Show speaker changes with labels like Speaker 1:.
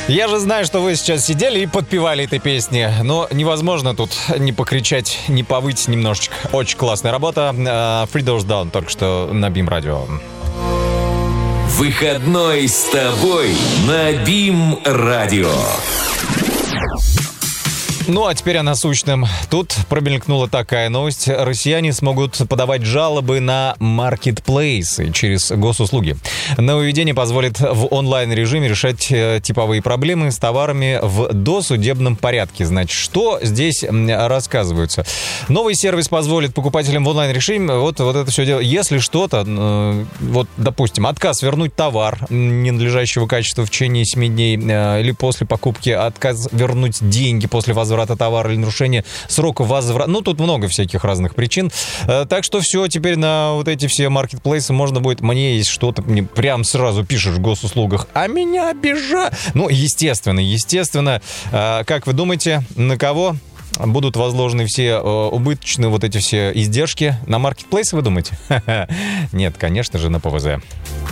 Speaker 1: Я же знаю, что вы сейчас сидели и подпевали этой песни, но невозможно тут не покричать, не повыть немножечко. Очень классная работа. Three Doors Down только что на BIM радио.
Speaker 2: Выходной с тобой на BIM радио.
Speaker 1: Ну, а теперь о насущном. Тут промелькнула такая новость. Россияне смогут подавать жалобы на маркетплейсы через госуслуги. Нововведение позволит в онлайн-режиме решать типовые проблемы с товарами в досудебном порядке. Значит, что здесь рассказывается? Новый сервис позволит покупателям в онлайн-режиме вот это все делать. Если что-то, вот, допустим, отказ вернуть товар ненадлежащего качества в течение 7 дней или после покупки, отказ вернуть деньги после возврата товара или нарушение срока возврата. Ну, тут много всяких разных причин. Так что все, теперь на вот эти все маркетплейсы можно будет, мне есть что-то, мне прям сразу пишешь в госуслугах, а меня обижают. Ну, естественно. Как вы думаете, на кого будут возложены все убыточные вот эти все издержки? На маркетплейсы, вы думаете? Нет, конечно же, на ПВЗ.